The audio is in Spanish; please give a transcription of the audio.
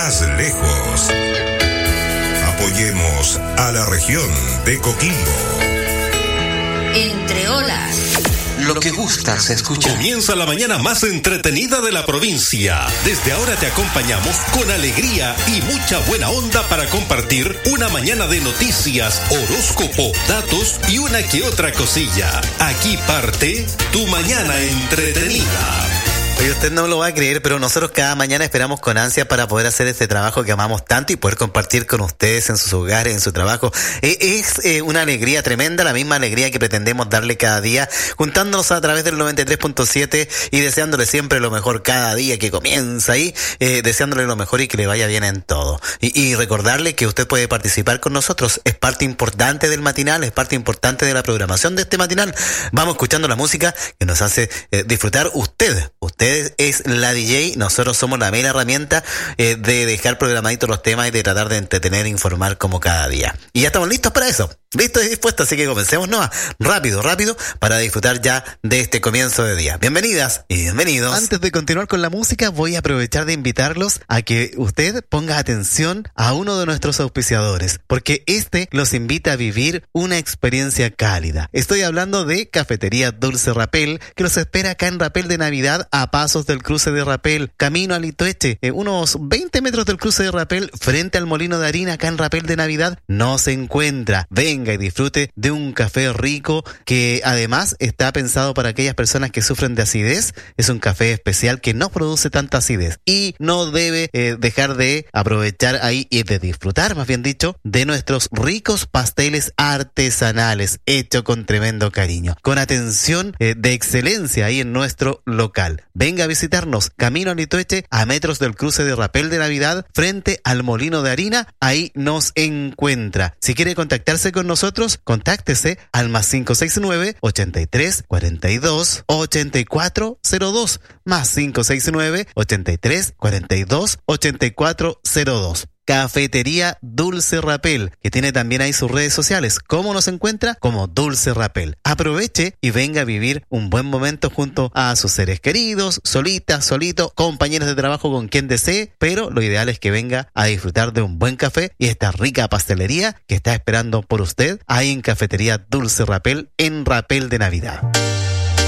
más lejos. Apoyemos a la región de Coquimbo. Entre olas. Lo que gusta se escucha. Comienza la mañana más entretenida de la provincia. Desde ahora te acompañamos con alegría y mucha buena onda para compartir una mañana de noticias, horóscopo, datos y una que otra cosilla. Aquí parte tu mañana entretenida. Oye, usted no lo va a creer, pero nosotros cada mañana esperamos con ansia para poder hacer este trabajo que amamos tanto y poder compartir con ustedes en sus hogares, en su trabajo. Es una alegría tremenda, la misma alegría que pretendemos darle cada día, juntándonos a través del 93.7 y deseándole siempre lo mejor cada día que comienza ahí, deseándole lo mejor y que le vaya bien en todo. Y recordarle que usted puede participar con nosotros, es parte importante del matinal, es parte importante de la programación de este matinal. Vamos escuchando la música que nos hace disfrutar usted es la DJ, nosotros somos la mera herramienta de dejar programaditos los temas y de tratar de entretener e informar como cada día. Y ya estamos listos para eso, listos y dispuestos, así que comencemos nomás, rápido, para disfrutar ya de este comienzo de día. Bienvenidas y bienvenidos. Antes de continuar con la música, voy a aprovechar de invitarlos a que usted ponga atención a uno de nuestros auspiciadores, porque este los invita a vivir una experiencia cálida. Estoy hablando de Cafetería Dulce Rapel, que los espera acá en Rapel de Navidad, a pasos del cruce de Rapel, camino a Litoeche, unos 20 metros del cruce de Rapel, frente al molino de harina acá en Rapel de Navidad, no se encuentra. Venga y disfrute de un café rico que además está pensado para aquellas personas que sufren de acidez. Es un café especial que no produce tanta acidez y no debe dejar de aprovechar ahí y de disfrutar, más bien dicho, de nuestros ricos pasteles artesanales hechos con tremendo cariño, con atención de excelencia ahí en nuestro local. Venga a visitarnos, camino a Litoeche, a metros del cruce de Rapel de Navidad, frente al molino de harina, ahí nos encuentra. Si quiere contactarse con nosotros, contáctese al más 569 83 42 8402, más 569 83 42 8402. Cafetería Dulce Rapel, que tiene también ahí sus redes sociales. ¿Cómo nos encuentra? Como Dulce Rapel. Aproveche y venga a vivir un buen momento junto a sus seres queridos, solita, solito, compañeros de trabajo con quien desee, pero lo ideal es que venga a disfrutar de un buen café y esta rica pastelería que está esperando por usted ahí en Cafetería Dulce Rapel en Rapel de Navidad.